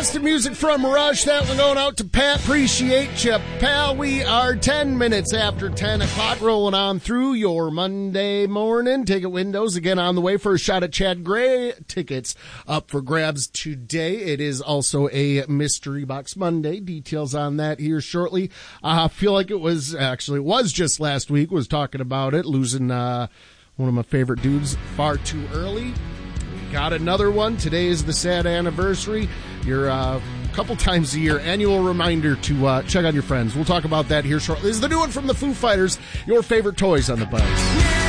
Blasted music from Rush. That one going out to Pat. Appreciate you, pal. We are 10 minutes after 10 o'clock, rolling on through your Monday morning. Ticket windows again on the way for a shot at Chad Gray. Tickets up for grabs today. It is also a Mystery Box Monday. Details on that here shortly. I feel like it was just last week. Was talking about it, losing one of my favorite dudes far too early. Got another one. Today is the sad anniversary. Your couple times a year annual reminder to check on your friends. We'll talk about that here shortly. This is the new one from the Foo Fighters. Your favorite toys on the Buzz.